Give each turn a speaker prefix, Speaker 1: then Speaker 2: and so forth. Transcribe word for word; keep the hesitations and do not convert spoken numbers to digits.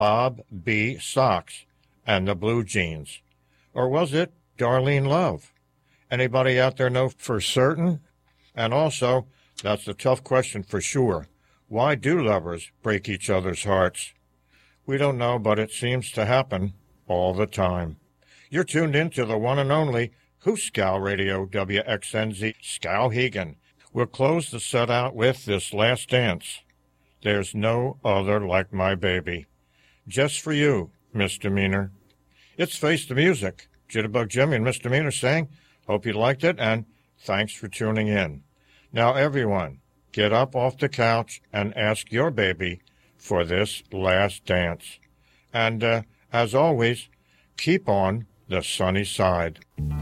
Speaker 1: Bob B. Sox and the Blue Jeans? Or was it Darlene Love? Anybody out there know for certain? And also, that's a tough question for sure. Why do lovers break each other's hearts? We don't know, but it seems to happen all the time. You're tuned in to the one and only Hooskow Radio, W X N Z, Skowhegan. We'll close the set out with this last dance. There's no other like my baby. Just for you, Misdemeanor. It's Face the Music. Jitterbug Jimmy and Misdemeanor saying, hope you liked it, and thanks for tuning in. Now, everyone, get up off the couch and ask your baby for this last dance. And, uh, as always, keep on the sunny side.